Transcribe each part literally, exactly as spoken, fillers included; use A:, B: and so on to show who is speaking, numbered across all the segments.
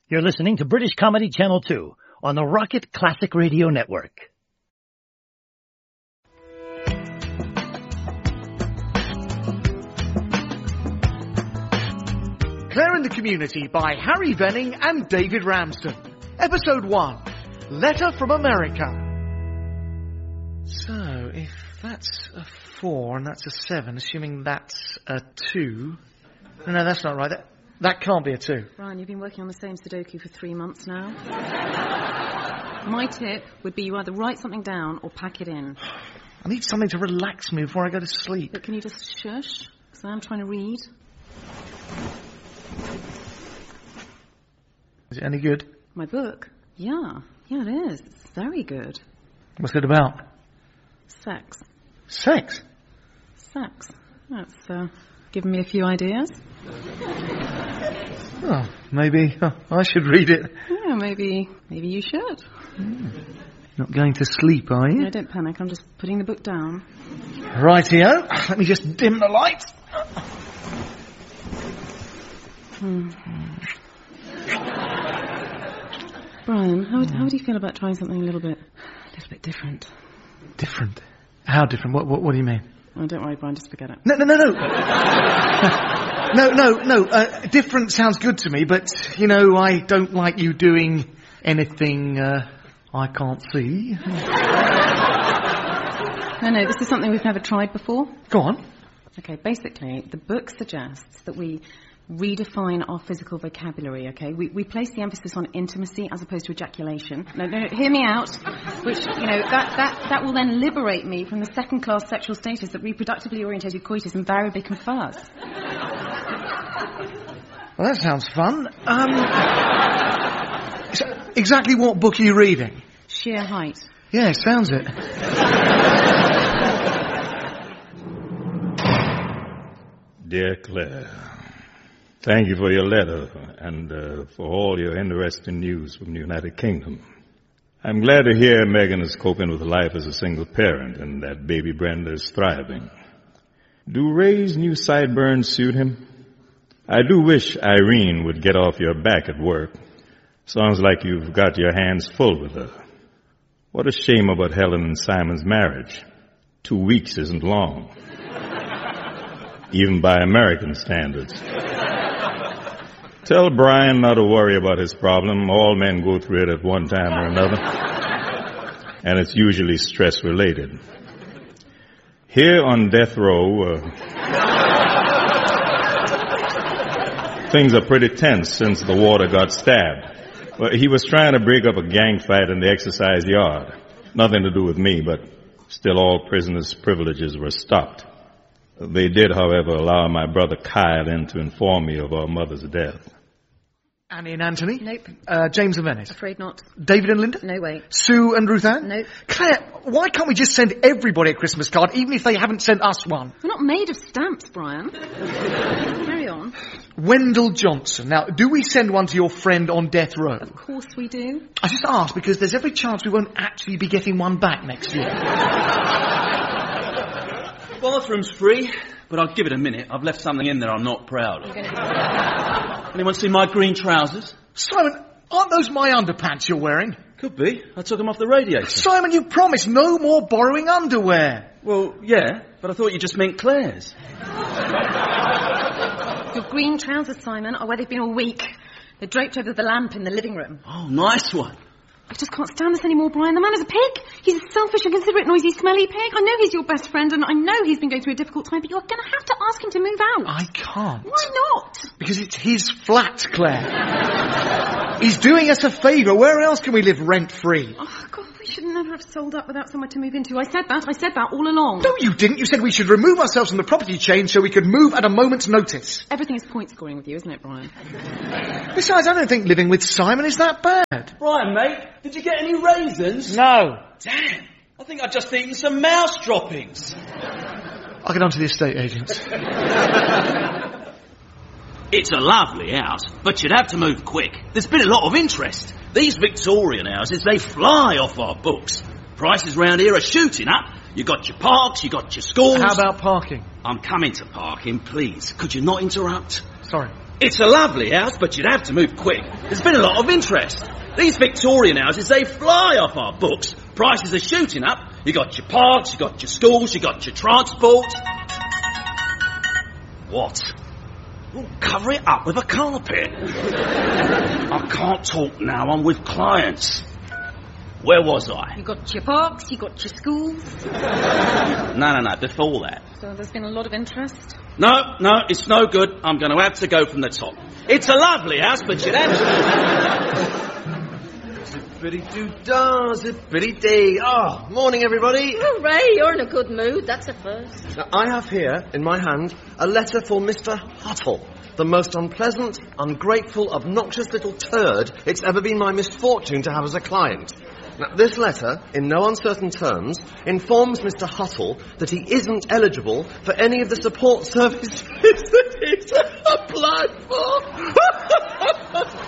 A: You're listening to British Comedy Channel two on the Rocket Classic Radio Network.
B: Claire in the Community by Harry Venning and David Ramsden. Episode one, Letter from America. So, if that's a four and that's a seven, assuming that's a two... No, no, that's not right. That, that can't be a two.
C: Brian, you've been working on the same Sudoku for three months now. My tip would be you either write something down or pack it in.
B: I need something to relax me before I go to sleep.
C: But can you just shush? Because I am trying to read.
B: Is it any good?
C: My book? Yeah. Yeah, it is. It's very good.
B: What's it about?
C: Sex.
B: Sex?
C: Sex. That's uh, given me a few ideas.
B: Oh, maybe oh, I should read it.
C: Yeah, maybe maybe you should.
B: Mm. Not going to sleep, are you?
C: No, don't panic. I'm just putting the book down.
B: Rightio. Let me just dim the light.
C: Hmm. Brian, how, how do you feel about trying something a little bit, a little bit different?
B: Different? How different? What, what, what do you mean?
C: Oh, don't worry, Brian. Just forget it.
B: No, no, no, no. no, no, no. Uh, different sounds good to me, but you know, I don't like you doing anything uh, I can't see.
C: No, no. This is something we've never tried before.
B: Go on.
C: Okay. Basically, the book suggests that we redefine our physical vocabulary, okay? We, we place the emphasis on intimacy as opposed to ejaculation. No, no, no, hear me out. Which, you know, that, that, that will then liberate me from the second-class sexual status that reproductively orientated coitus invariably confers.
B: Well, that sounds fun. Um, so exactly what book are you reading?
C: Sheer Height.
B: Yeah, sounds it.
D: Dear Claire, thank you for your letter and uh, for all your interesting news from the United Kingdom. I'm glad to hear Megan is coping with life as a single parent and that baby Brenda is thriving. Do Ray's new sideburns suit him? I do wish Irene would get off your back at work. Sounds like you've got your hands full with her. What a shame about Helen and Simon's marriage. Two weeks isn't long. Even by American standards. Tell Brian not to worry about his problem. All men go through it at one time or another. And it's usually stress-related. Here on death row, uh, things are pretty tense since the warder got stabbed. Well, he was trying to break up a gang fight in the exercise yard. Nothing to do with me, but still all prisoners' privileges were stopped. They did, however, allow my brother Kyle in to inform me of our mother's death.
B: Annie and Anthony?
C: Nope.
B: Uh, James and Venice?
C: Afraid not.
B: David and Linda?
C: No way.
B: Sue and Ruth Ann?
C: Nope.
B: Claire, why can't we just send everybody a Christmas card, even if they haven't sent us one?
C: We're not made of stamps, Brian. Carry on.
B: Wendell Johnson. Now, do we send one to your friend on death row?
C: Of course we do.
B: I just asked because there's every chance we won't actually be getting one back next year.
E: Bathroom's free, but I'll give it a minute. I've left something in there I'm not proud of. Anyone see my green trousers?
B: Simon, aren't those my underpants you're wearing?
E: Could be. I took them off the radiator.
B: Simon, you promised no more borrowing underwear.
E: Well, yeah, but I thought you just meant Claire's.
C: Your green trousers, Simon, are where they've been all week. They're draped over the lamp in the living room.
E: Oh, nice one.
C: I just can't stand this anymore, Brian. The man is a pig. He's a selfish, inconsiderate, noisy, smelly pig. I know he's your best friend, and I know he's been going through a difficult time, but you're going to have to ask him to move out.
B: I can't.
C: Why not?
B: Because it's his flat, Claire. He's doing us a favour. Where else can we live rent-free?
C: Oh, God, we should never have sold up without somewhere to move into. I said that. I said that all along.
B: No, you didn't. You said we should remove ourselves from the property chain so we could move at a moment's notice.
C: Everything is point scoring with you, isn't it, Brian?
B: Besides, I don't think living with Simon is that bad.
E: Brian, mate, did you get any raisins?
B: No.
E: Damn, I think I've just eaten some mouse droppings.
B: I'll get on to the estate agents.
F: It's a lovely house, but you'd have to move quick. There's been a lot of interest. These Victorian houses, they fly off our books. Prices round here are shooting up. You got your parks, you got your schools.
B: How about parking?
F: I'm coming to parking, please. Could you not interrupt?
B: Sorry.
F: It's a lovely house, but you'd have to move quick. There's been a lot of interest. These Victorian houses, they fly off our books. Prices are shooting up. You got your parks, you got your schools, you got your transport. What? Well, cover it up with a carpet. I can't talk now, I'm with clients. Where was I?
C: You got your parks, you got your schools.
F: No, no, no, before that.
C: So there's been a lot of interest?
F: No, no, it's no good. I'm going to have to go from the top. It's a lovely house, but you'd have to...
G: Zippity-doo-dah, zippity-dee. Oh, morning, everybody.
H: Oh, Ray, you're in a good mood. That's a first.
G: Now, I have here, in my hand, a letter for Mister Huttle, the most unpleasant, ungrateful, obnoxious little turd it's ever been my misfortune to have as a client. Now, this letter, in no uncertain terms, informs Mister Huttle that he isn't eligible for any of the support services that he's applied for.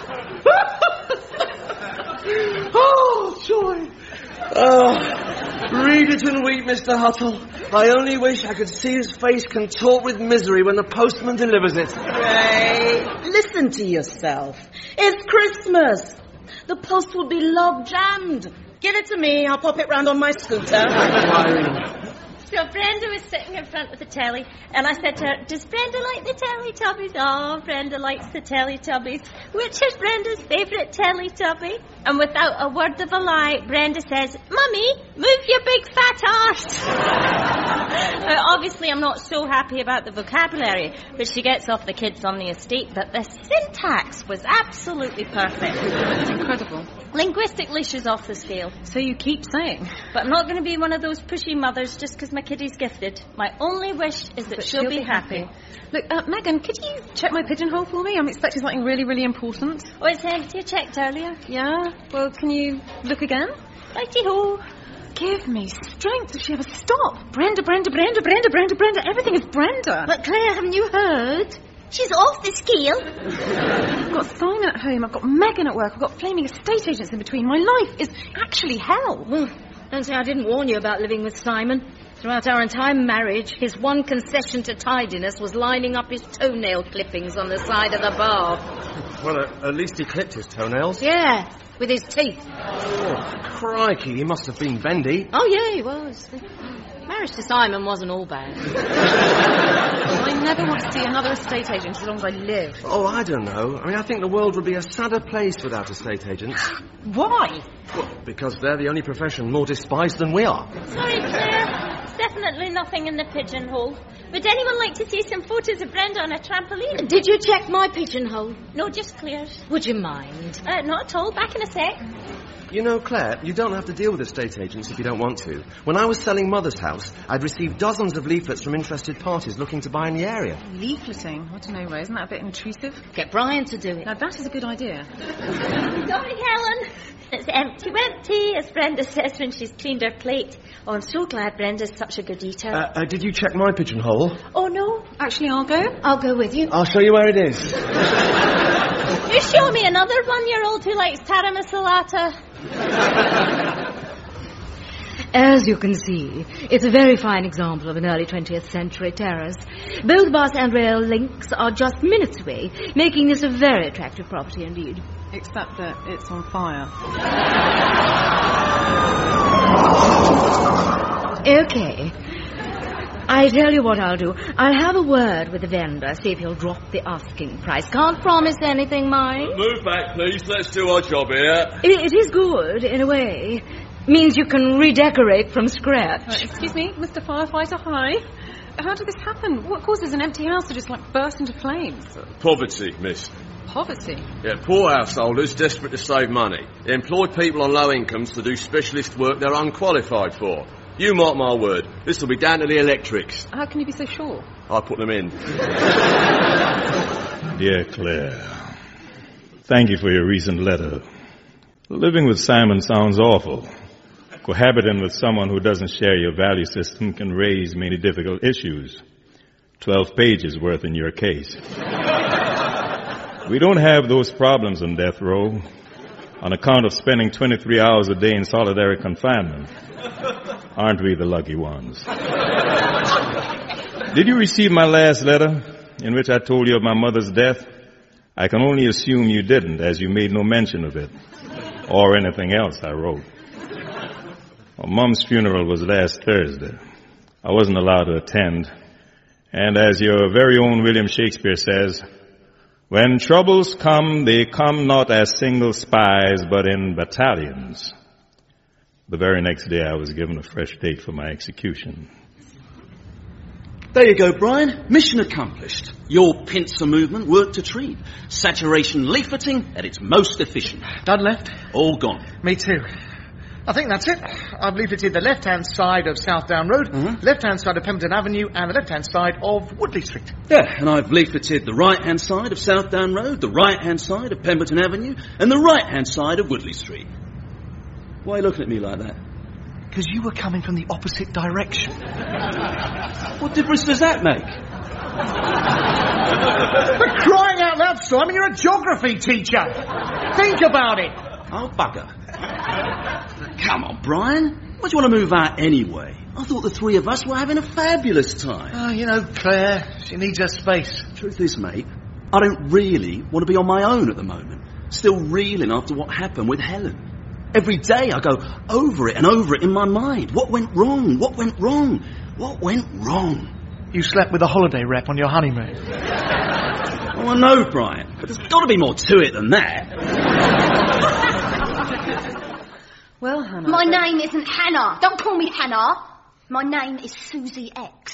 G: Oh, joy. Oh, read it and weep, Mister Huttle. I only wish I could see his face contort with misery when the postman delivers it.
H: Ray, listen to yourself. It's Christmas. The post will be log-jammed. Give it to me. I'll pop it round on my scooter.
I: So Brenda was sitting in front of the telly, and I said to her, does Brenda like the Teletubbies? Oh, Brenda likes the Teletubbies. Which is Brenda's favourite Teletubby? And without a word of a lie, Brenda says, Mummy, move your big fat arse. uh, obviously, I'm not so happy about the vocabulary, but she gets off the kids on the estate, but the syntax was absolutely perfect.
C: It's incredible.
I: Linguistically, she's off the scale.
C: So you keep saying.
I: But I'm not going to be one of those pushy mothers just because my kiddie's gifted. My only wish is that
C: but
I: she'll,
C: she'll
I: be,
C: be
I: happy.
C: happy. Look, uh, Megan, could you check my pigeonhole for me? I'm expecting something really, really important.
I: Oh, it's empty. I checked earlier.
C: Yeah? Well, can you look again?
I: Righty-ho.
C: Give me strength if she ever stop. Brenda, Brenda, Brenda, Brenda, Brenda, Brenda. Everything is Brenda.
I: But Claire, haven't you heard? She's off the scale.
C: I've got Simon at home. I've got Megan at work. I've got flaming estate agents in between. My life is actually hell.
H: Well, don't say I didn't warn you about living with Simon. Throughout our entire marriage, his one concession to tidiness was lining up his toenail clippings on the side of the bar.
G: Well, at, at least he clipped his toenails.
H: Yeah, with his teeth.
G: Oh, crikey, he must have been bendy.
H: Oh, yeah, he was. Marriage to Simon wasn't all bad.
C: I never want to see another estate agent as long as I live.
G: Oh, I don't know. I mean, I think the world would be a sadder place without estate agents.
C: Why?
G: Well, because they're the only profession more despised than we are.
I: Sorry, Claire. Definitely nothing in the pigeonhole. Would anyone like to see some photos of Brenda on a trampoline?
H: Did you check my pigeonhole?
I: No, just Claire's.
H: Would you mind?
I: Uh, not at all. Back in a sec.
G: You know, Claire, you don't have to deal with estate agents if you don't want to. When I was selling Mother's house, I'd received dozens of leaflets from interested parties looking to buy in the area.
C: Leafleting? I don't know, Ray. Isn't that a bit intrusive?
H: Get Brian to do it.
C: Now, that is a good idea.
I: Sorry, Helen. It's empty, empty, as Brenda says when she's cleaned her plate. Oh, I'm so glad Brenda's such a good eater.
G: Uh, uh, did you check my pigeonhole?
I: Oh, no.
C: Actually, I'll go.
H: I'll go with you.
G: I'll show you where it is.
I: You show me another one-year-old who likes taramasalata.
H: As you can see, it's a very fine example of an early twentieth century terrace. Both bus and rail links are just minutes away, making this a very attractive property indeed.
C: Except that it's on fire.
H: Okay. I tell you what I'll do. I'll have a word with the vendor, see if he'll drop the asking price. Can't promise anything, mind.
J: Move back, please. Let's do our job here.
H: It, it is good, in a way. Means you can redecorate from scratch.
C: Uh, excuse me, Mister Firefighter, hi. How did this happen? What causes an empty house to just, like, burst into flames?
J: Uh, poverty, miss.
C: Poverty?
J: Yeah, poor householders desperate to save money. They employ people on low incomes to do specialist work they're unqualified for. You mark my word, this will be down to the electrics.
C: How can you be so sure?
J: I put them in.
D: Dear Claire, thank you for your recent letter. Living with Simon sounds awful. Cohabiting with someone who doesn't share your value system can raise many difficult issues. Twelve pages worth in your case. We don't have those problems on death row on account of spending twenty-three hours a day in solitary confinement. Aren't we the lucky ones? Did you receive my last letter in which I told you of my mother's death? I can only assume you didn't, as you made no mention of it, or anything else I wrote. Well, Mum's funeral was last Thursday. I wasn't allowed to attend, and as your very own William Shakespeare says, when troubles come, they come not as single spies, but in battalions. The very next day, I was given a fresh date for my execution.
E: There you go, Brian. Mission accomplished. Your pincer movement worked a treat. Saturation leafleting at its most efficient.
B: Dad left?
E: All gone.
B: Me too. I think that's it. I've leafleted the left-hand side of Southdown Road,
E: Mm-hmm.
B: left-hand side of Pemberton Avenue, and the left-hand side of Woodley Street.
E: Yeah, and I've leafleted the right-hand side of Southdown Road, the right-hand side of Pemberton Avenue, and the right-hand side of Woodley Street. Why are you looking at me like that?
B: Because you were coming from the opposite direction.
E: What difference does that make?
B: For crying out loud, Simon, you're a geography teacher. Think about it.
E: Oh, bugger. Come on, Brian. Why do you want to move out anyway? I thought the three of us were having a fabulous time.
B: Oh, you know, Claire, she needs her space.
E: Truth is, mate, I don't really want to be on my own at the moment. Still reeling after what happened with Helen. Every day I go over it and over it in my mind. What went wrong? What went wrong? What went wrong?
B: You slept with a holiday rep on your honeymoon.
E: Oh, I know, Brian, but there's got to be more to it than that.
C: Well, Hannah...
I: My name isn't Hannah. Don't call me Hannah. My name is Susie X.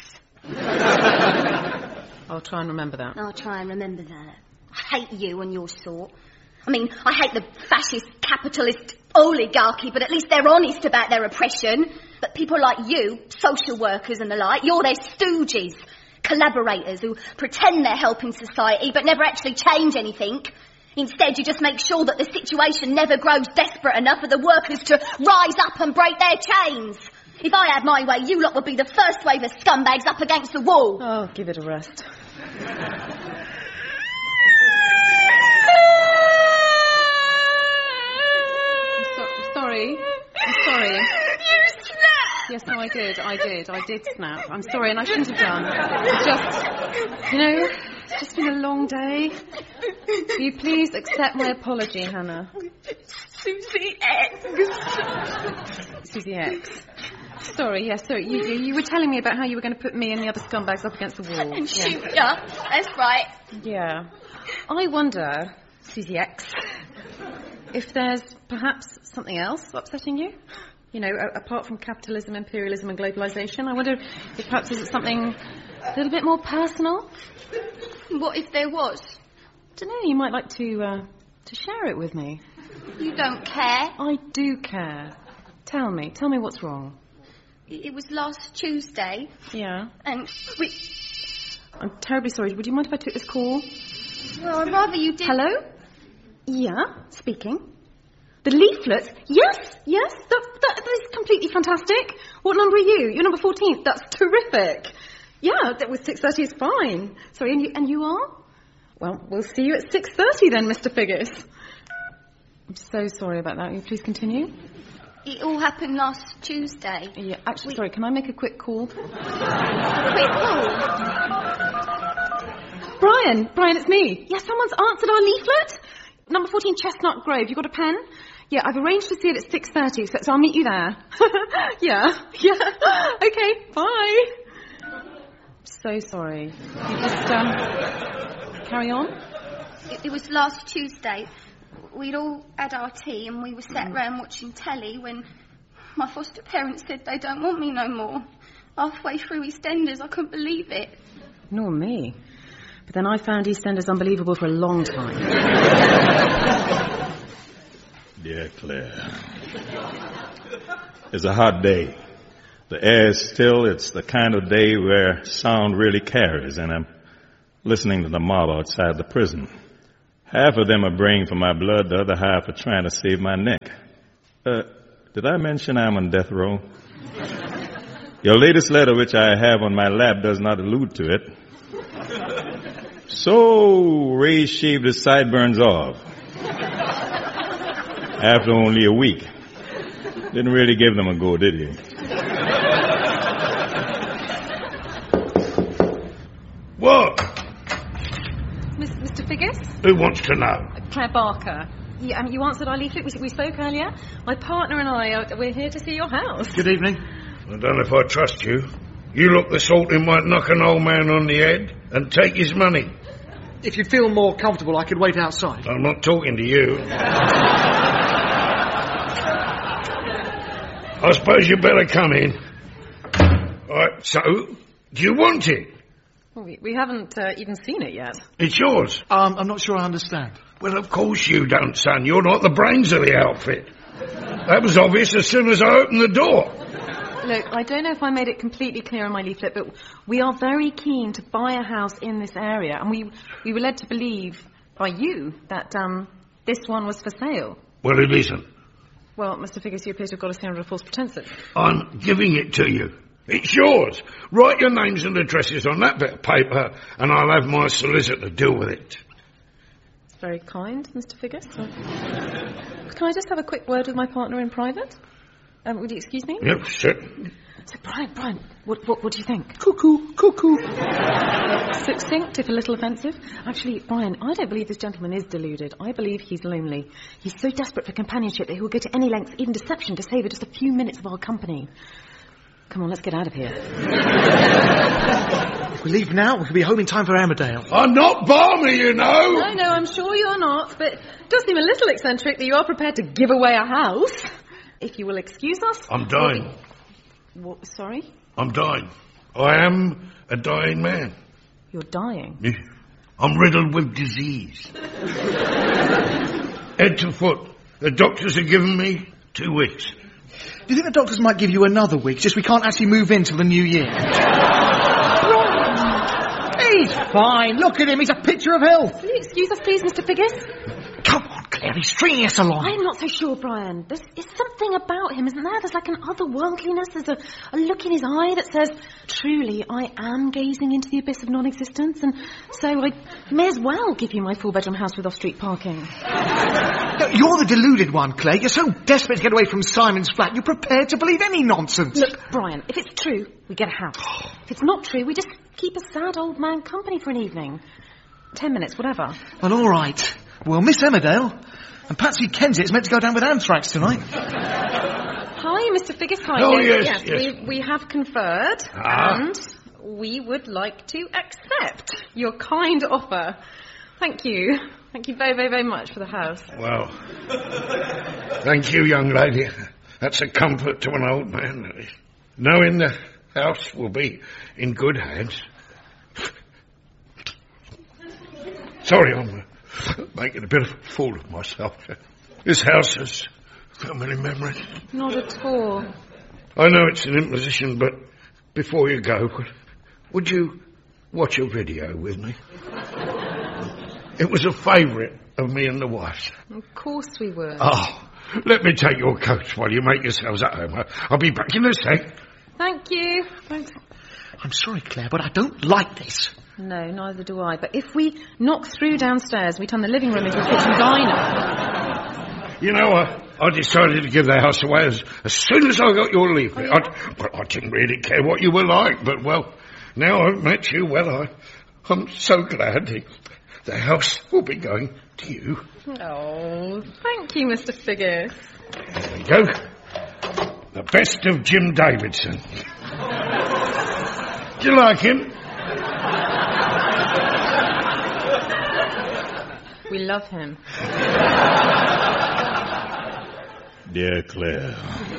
C: I'll try and remember that.
I: I'll try and remember that. I hate you and your sort. I mean, I hate the fascist, capitalist oligarchy, but at least they're honest about their oppression. But people like you, social workers and the like, you're their stooges, collaborators who pretend they're helping society but never actually change anything. Instead, you just make sure that the situation never grows desperate enough for the workers to rise up and break their chains. If I had my way, you lot would be the first wave of scumbags up against the wall.
C: Oh, give it a rest. Sorry. I'm sorry.
I: You snapped!
C: Yes, no, I did. I did. I did snap. I'm sorry, and I shouldn't have done. It's just, you know, it's just been a long day. Will you please accept my apology, Hannah?
I: Susie X.
C: Susie X. Sorry, yes, sorry. You, you, you were telling me about how you were going to put me and the other scumbags up against the wall.
I: And
C: yeah.
I: shoot ya. That's right.
C: Yeah. I wonder, Susie X, if there's perhaps something else upsetting you? You know, a- apart from capitalism, imperialism and globalisation, I wonder if perhaps is it something a little bit more personal?
I: What if there was?
C: I don't know, you might like to, uh, to share it with me.
I: You don't care?
C: I do care. Tell me, tell me what's wrong.
I: It was last Tuesday,
C: Yeah.
I: and we...
C: I'm terribly sorry. Would you mind if I took this call?
I: Well, I'd rather you did...
C: Hello? Yeah, speaking. The leaflets? Yes, yes, that, that, that is completely fantastic. What number are you? You're number fourteen. That's terrific. Yeah, that was six thirty is fine. Sorry, and you, and you are? Well, we'll see you at six thirty then, Mister Figgis. I'm so sorry about that. Will you please continue?
I: It all happened last Tuesday.
C: Yeah, actually,
I: We-
C: sorry, can I make a quick call?
I: Quick call.
C: Brian, Brian, it's me. Yeah, someone's answered our leaflet. Number fourteen, Chestnut Grove. You got a pen? Yeah, I've arranged to see it at six thirty, so I'll meet you there. yeah, yeah. Okay, bye. So sorry. You just, um, carry on?
I: It, it was last Tuesday. We'd all had our tea and we were sat round watching telly when my foster parents said they don't want me no more. Halfway through EastEnders, I couldn't believe it.
C: Nor me. But then I found EastEnders unbelievable for a long time.
D: Dear Claire, it's a hot day. The air is still. It's the kind of day where sound really carries, and I'm listening to the mob outside the prison. Half of them are braying for my blood, the other half are trying to save my neck. Uh, did I mention I'm on death row? Your latest letter, which I have on my lap, does not allude to it. So, Ray shaved his sideburns off. After only a week. Didn't really give them a go, did he? Whoa!
C: Mister Figgis?
K: Who wants to know?
C: Claire Barker. You, um, you answered our leaflet. We, we spoke earlier. My partner and I, are, we're here to see your house.
B: Good evening.
K: I don't know if I trust you. You look the sort who might knock an old man on the head and take his money.
B: If you feel more comfortable, I could wait outside.
K: I'm not talking to you. I suppose you better come in. Right, so, do you want it?
C: Well, we, we haven't uh, even seen it yet.
K: It's yours.
B: Um, I'm not sure I understand.
K: Well, of course you don't, son. You're not the brains of the outfit. That was obvious as soon as I opened the door.
C: Look, I don't know if I made it completely clear in my leaflet, but we are very keen to buy a house in this area, and we we were led to believe by you that um, this one was for sale.
K: Well, it isn't.
C: Well, Mister Figgis, you appear to have got us here under a false pretenses.
K: I'm giving it to you. It's yours. Write your names and addresses on that bit of paper, and I'll have my solicitor deal with it.
C: It's very kind, Mister Figgis. Uh, can I just have a quick word with my partner in private? Um, would you excuse me?
K: Yep, certainly.
C: So, Brian, Brian, what, what, what do you think?
B: Cuckoo, cuckoo.
C: Uh, succinct, if a little offensive. Actually, Brian, I don't believe this gentleman is deluded. I believe he's lonely. He's so desperate for companionship that he will go to any lengths, even deception, to savour just a few minutes of our company. Come on, let's get out of here.
B: If we leave now, we could be home in time for Emmerdale.
K: I'm not balmy, you know.
C: No, no, I'm sure you're not, but it does seem a little eccentric that you are prepared to give away a house. If you will excuse us...
K: I'm dying.
C: We... What, sorry?
K: I'm dying. I am a dying man.
C: You're dying?
K: Yeah. I'm riddled with disease. Head to foot. The doctors have given me two weeks.
B: Do you think the doctors might give you another week? Just we can't actually move in till the new year. He's fine. Look at him. He's a picture of health.
C: Will you excuse us, please, Mister Figgis?
B: Come on, Claire. He's stringing us along.
C: I'm not so sure, Brian. There's, there's something about him, isn't there? There's like an otherworldliness. There's a, a look in his eye that says, truly, I am gazing into the abyss of non-existence, and so I may as well give you my four-bedroom house with off-street parking.
B: No, you're the deluded one, Claire. You're so desperate to get away from Simon's flat, you're prepared to believe any nonsense.
C: Look, Brian, if it's true, we get a house. If it's not true, we just keep a sad old man company for an evening. Ten minutes, whatever.
B: Well, all right. Well, Miss Emmerdale and Patsy Kensit is meant to go down with anthrax tonight.
C: Hi, Mister Figgis. Hi.
K: Oh, yes, yes.
C: yes. We, we have conferred,
K: Ah.
C: and we would like to accept your kind offer. Thank you. Thank you very, very, very much for the house.
K: Well, thank you, young lady. That's a comfort to an old man, knowing the house will be in good hands. Sorry, I'm making a bit of a fool of myself. This house has so many memories.
C: Not at all.
K: I know it's an imposition, but before you go, would you watch a video with me? It was a favourite of me and the wife's.
C: Of course we would.
K: Oh, let me take your coat while you make yourselves at home. I'll be back in a sec.
C: Thank you. Thanks.
B: I'm sorry, Claire, but I don't like this.
C: No, neither do I. But if we knock through downstairs, we turn the living room into a kitchen diner.
K: You know, I, I decided to give the house away as, as soon as I got your leaflet.
C: Oh, yeah?
K: I, but I didn't really care what you were like. But, well, now I've met you, well, I, I'm so glad the, the house will be going to you.
C: Oh, thank you, Mister Figgis.
K: There we go. The best of Jim Davidson. Do you like him?
C: We love him.
D: Dear Claire,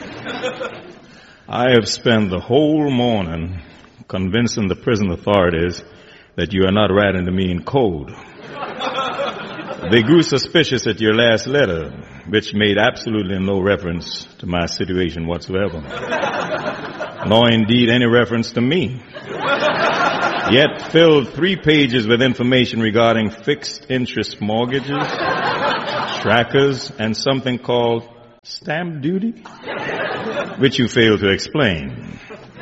D: I have spent the whole morning convincing the prison authorities that you are not writing to me in code. They grew suspicious at your last letter, which made absolutely no reference to my situation whatsoever, nor indeed any reference to me, yet filled three pages with information regarding fixed interest mortgages, trackers, and something called stamp duty, which you failed to explain.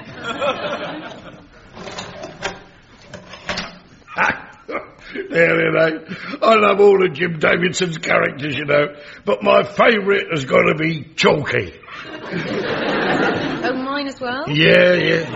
K: There it ain't. I love all of Jim Davidson's characters, you know, but my favourite has got to be Chalky.
C: Oh, mine as well?
K: Yeah, yeah.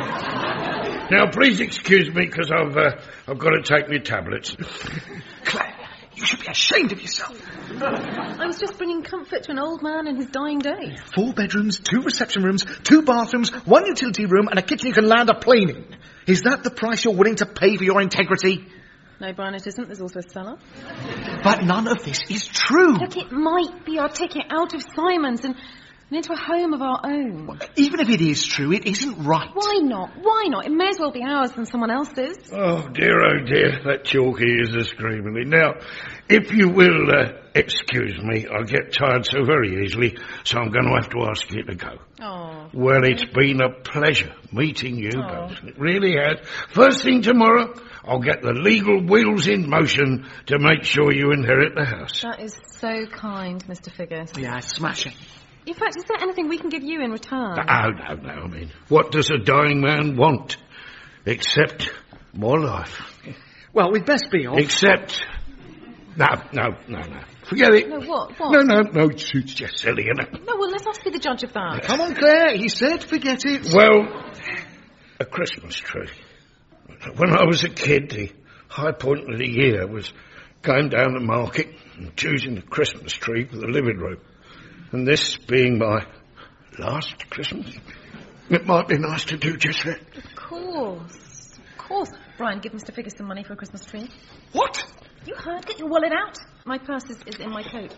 K: Now, please excuse me, because I've, uh, I've got to take my tablets.
B: Claire, You should be ashamed of yourself.
C: I was just bringing comfort to an old man in his dying days.
B: Four bedrooms, two reception rooms, two bathrooms, one utility room, and a kitchen you can land a plane in. Is that the price you're willing to pay for your integrity?
C: No, Brian, it isn't. There's also a cellar.
B: But none of this is true.
C: Look, it might be our ticket out of Simon's and, and into a home of our own.
B: Even if it is true, it isn't right.
C: Why not? Why not? It may as well be ours than someone else's.
K: Oh, dear, oh, dear, that chalky is a screamingly. Now, if you will uh, excuse me, I get tired so very easily, so I'm going to have to ask you to go.
C: Oh.
K: Well, it's been a pleasure meeting you both. It really has. First thing tomorrow, I'll get the legal wheels in motion to make sure you inherit the house.
C: That is so kind, Mister Figgis.
B: Yeah, smashing.
C: In fact, is there anything we can give you in return?
K: No, no, no. I mean, what does a dying man want? Except more life.
B: Well, we'd best be off.
K: Except... No, no, no, no. Forget it.
C: No, what? What?
K: No, no, no, it's, it's just silly, isn't it?
C: No, well, let us be the judge of that.
B: Come on, Claire. He said forget it.
K: Well, a Christmas tree. When I was a kid, the high point of the year was going down the market and choosing a Christmas tree for the living room. And this being my last Christmas, it might be nice to do just that.
C: Of course. Of course. Brian, give Mister Figgis some money for a Christmas tree.
B: What?
C: You heard? Get your wallet out. My purse is, is in my coat.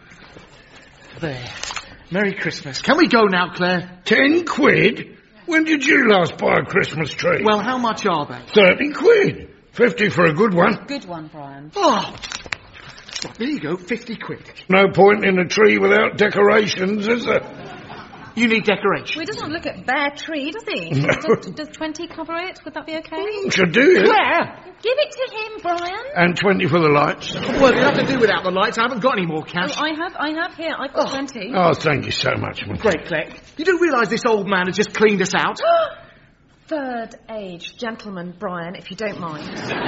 B: There. Merry Christmas. Can we go now, Claire?
K: Ten quid? When did you last buy a Christmas tree?
B: Well, how much are they?
K: Thirty quid. Fifty for a good one.
C: Good one, Brian.
B: Oh. Well, there you go, fifty quid.
K: No point in a tree without decorations, is there?
B: You need decoration.
C: Well, he doesn't look at bare tree, does he?
K: No.
C: Does, does twenty cover it? Would that be okay?
K: Mm, should do it.
B: Claire!
C: Give it to him, Brian.
K: And twenty for the lights.
B: Well, you have to do without the lights. I haven't got any more cash.
C: Oh, I have, I have here. I've got twenty.
K: Oh, thank you so much, man.
B: Great, Claire. You do realise this old man has just cleaned us out?
C: Third age gentleman, Brian, if you don't mind.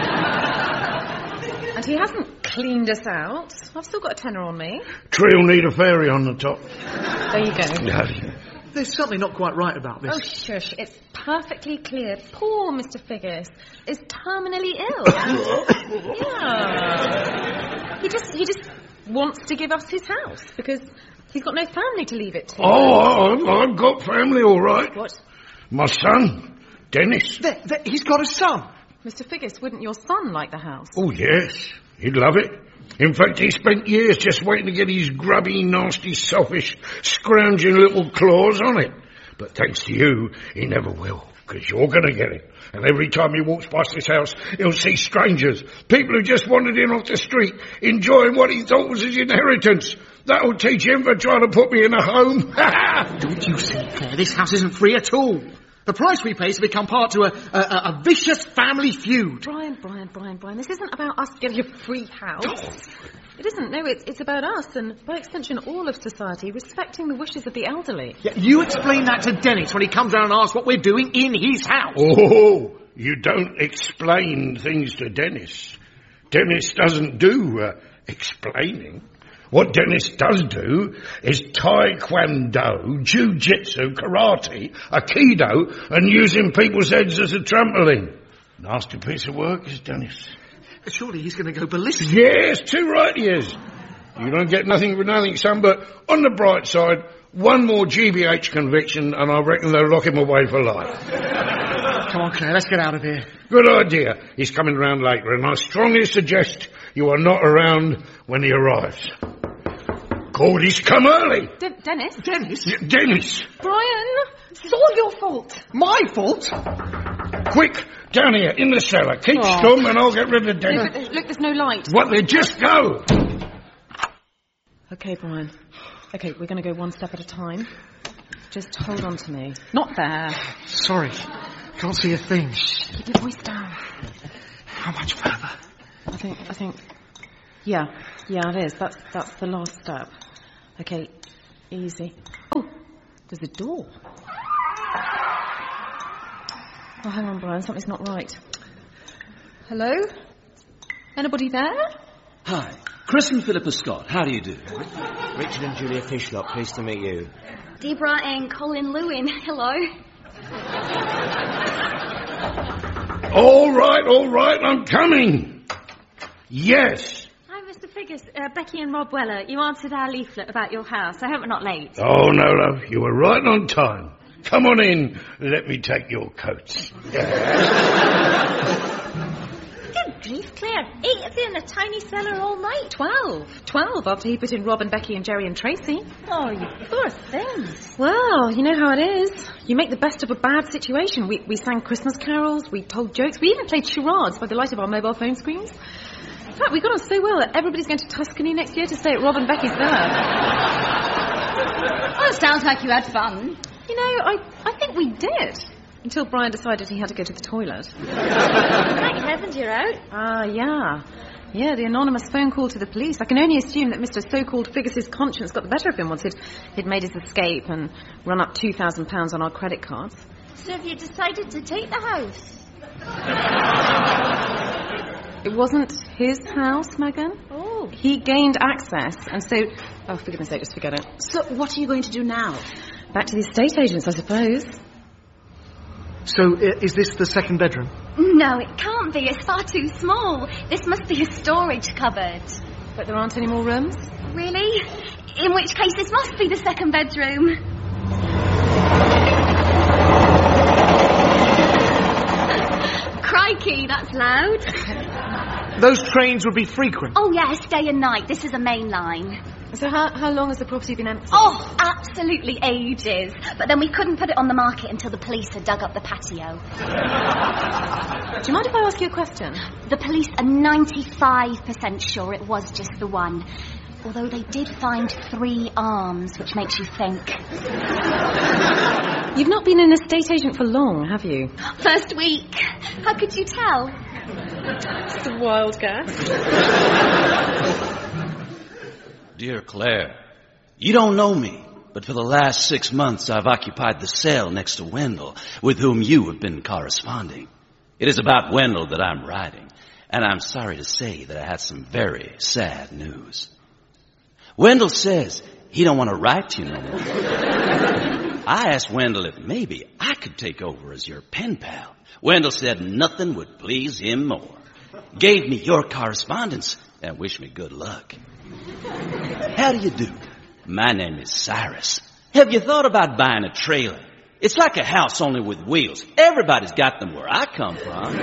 C: And he hasn't cleaned us out. I've still got a tenner on me.
K: Tree will need a fairy on the top.
C: There you go.
K: No.
B: There's something not quite right about this.
C: Oh, shush. It's perfectly clear. Poor Mister Figgis is terminally ill. Yeah. He just, he just wants to give us his house because he's got no family to leave it to.
K: Oh, I've got family, all right.
C: What?
K: My son, Dennis.
B: There, there, he's got a son.
C: Mister Figgis, wouldn't your son like the house?
K: Oh, yes. He'd love it. In fact, he spent years just waiting to get his grubby, nasty, selfish, scrounging little claws on it. But thanks to you, he never will, because you're going to get it. And every time he walks past this house, he'll see strangers, people who just wandered in off the street, enjoying what he thought was his inheritance. That'll teach him for trying to put me in a home.
B: Don't you see, Claire? This house isn't free at all. The price we pay is to become part to a, a, a vicious family feud.
C: Brian, Brian, Brian, Brian, this isn't about us getting a free house. It isn't. No, it's, it's about us and, by extension, all of society respecting the wishes of the elderly.
B: Yeah, you explain that to Dennis when he comes round and asks what we're doing in his house.
K: Oh, you don't explain things to Dennis. Dennis doesn't do uh, explaining. What Dennis does do is taekwondo, jiu-jitsu, karate, aikido, and using people's heads as a trampoline. Nasty piece of work is Dennis.
B: Surely he's going to go ballistic.
K: Yes, too right he is. You don't get nothing for nothing, son, but on the bright side, one more G B H conviction and I reckon they'll lock him away for life.
B: Come on, Claire, let's get out of here.
K: Good idea. He's coming round later, and I strongly suggest you are not around when he arrives. Cordy's come early.
C: De- Dennis?
B: Dennis?
K: Y- Dennis.
C: Brian, it's all your fault.
B: My fault?
K: Quick, down here, in the cellar. Keep
C: Oh.
K: stum and I'll get rid of Dennis.
C: Look, look, there's no light.
K: What, they just go?
C: Okay, Brian. Okay, we're going to go one step at a time. Just hold on to me. Not there.
B: Sorry, can't see a thing.
C: Keep your voice down.
B: How much further?
C: I think, I think, yeah, yeah, it is. That's, that's the last step. Okay, easy. Oh, there's a door. Oh, hang on, Brian, something's not right. Hello? Anybody there?
F: Hi, Chris and Philippa Scott. How do you do?
G: Richard and Julia Fishlop, pleased to meet you.
I: Deborah and Colin Lewin, hello.
K: All right, all right, I'm coming. Yes.
I: Hi, Mister Figgis. Fergus, uh, Becky and Rob Weller, you answered our leaflet about your house. I hope we're not late.
K: Oh, no, love. You were right on time. Come on in. Let me take your coats.
I: Good grief, Claire. Eight of you in a tiny cellar all night.
C: Twelve. Twelve after he put in Rob and Becky and Jerry and Tracy.
I: Oh, you poor things.
C: Well, you know how it is. You make the best of a bad situation. We, we sang Christmas carols, we told jokes, we even played charades by the light of our mobile phone screens. In fact, we got on so well that everybody's going to Tuscany next year to stay at Rob and Becky's villa.
H: Oh, it sounds like you had fun.
C: You know, I, I think we did. Until Brian decided he had to go to the toilet.
I: Thank heavens you're out.
C: Ah, yeah. Yeah, the anonymous phone call to the police. I can only assume that Mister So-called Fergus's conscience got the better of him once he'd, he'd made his escape and run up two thousand pounds on our credit cards.
I: So have you decided to take the house?
C: It wasn't his house, Megan.
I: Oh.
C: He gained access, and so... Oh, for goodness sake, just forget it.
H: So what are you going to do now?
C: Back to the estate agents, I suppose.
B: So, uh, is this the second bedroom?
I: No, it can't be. It's far too small. This must be a storage cupboard.
C: But there aren't any more rooms?
I: Really? In which case, this must be the second bedroom. Crikey, that's loud.
B: Those trains would be frequent.
I: Oh, yes, day and night. This is a main line.
C: So how, how long has the property been empty?
I: Oh, absolutely ages. But then we couldn't put it on the market until the police had dug up the patio.
C: Do you mind if I ask you a question?
I: The police are ninety-five percent sure it was just the one. Although they did find three arms, which makes you think.
C: You've not been an estate agent for long, have you?
I: First week. How could you tell?
C: Just a wild guess.
F: Dear Claire, you don't know me, but for the last six months I've occupied the cell next to Wendell, with whom you have been corresponding. It is about Wendell that I'm writing, and I'm sorry to say that I had some very sad news. Wendell says he don't want to write to you no more. I asked Wendell if maybe I could take over as your pen pal. Wendell said nothing would please him more. Gave me your correspondence and wished me good luck. How do you do? My name is Cyrus. Have you thought about buying a trailer? It's like a house only with wheels. Everybody's got them where I come from.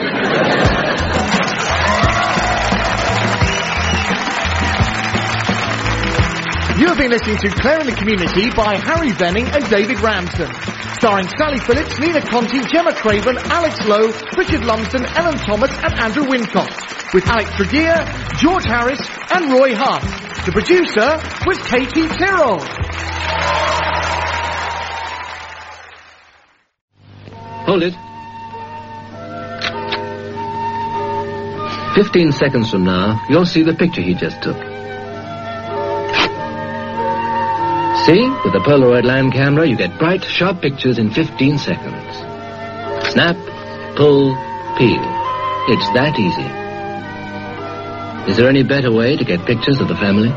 B: You have been listening to Claire in the Community by Harry Benning and David Ramsden. Starring Sally Phillips, Nina Conti, Gemma Craven, Alex Lowe, Richard Lumsden, Ellen Thomas and Andrew Wincott. With Alex Tregear, George Harris and Roy Hunt. The producer was Katie Tyrrell.
L: Hold it. Fifteen seconds from now, you'll see the picture he just took. See? With the Polaroid line camera, you get bright, sharp pictures in fifteen seconds. Snap, pull, peel. It's that easy. Is there any better way to get pictures of the family?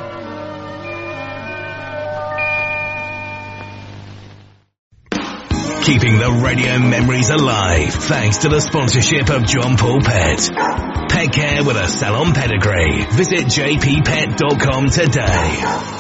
M: Keeping the radio memories alive thanks to the sponsorship of John Paul Pet. Pet care with a salon pedigree. Visit j p pet dot com today.